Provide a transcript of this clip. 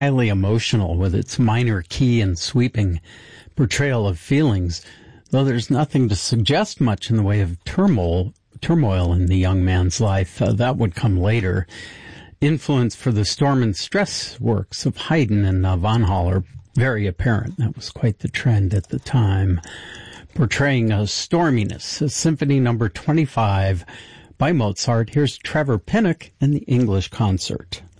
highly emotional with its minor key and sweeping portrayal of feelings, though there's nothing to suggest much in the way of turmoil in the young man's life. That would come later. Influence for the storm and stress works of Haydn and Von Haller very apparent. That was quite the trend at the time. Portraying a storminess, Symphony Number 25 by Mozart. Here's Trevor Pinnock and the English Concert.